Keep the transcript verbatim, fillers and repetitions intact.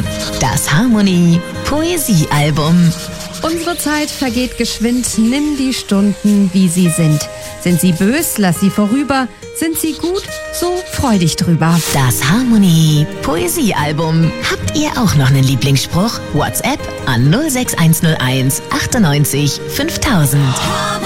hören das Harmonie Poesiealbum. Unsere Zeit vergeht geschwind, nimm die Stunden, wie sie sind. Sind sie bös, lass sie vorüber. Sind sie gut, so freu dich drüber. Das Harmonie Poesiealbum. Habt ihr auch noch einen Lieblingsspruch? WhatsApp an null sechs eins null eins achtundneunzig fünftausend.